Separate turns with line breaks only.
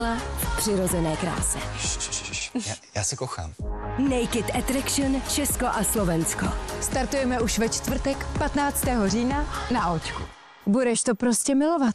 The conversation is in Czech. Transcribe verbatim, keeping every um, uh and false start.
v přirozené kráse.
Já, já se kochám.
Naked Attraction Česko a Slovensko.
Startujeme už ve čtvrtek patnáctého října na Očku. Budeš to prostě milovat.